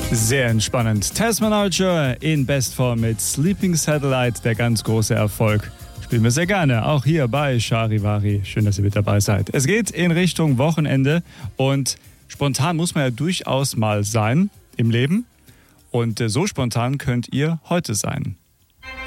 Sehr entspannend. Tasman Archer in Bestform mit Sleeping Satellite, der ganz große Erfolg. Spielen wir sehr gerne, auch hier bei Charivari. Schön, dass ihr mit dabei seid. Es geht in Richtung Wochenende und spontan muss man ja durchaus mal sein im Leben. Und so spontan könnt ihr heute sein.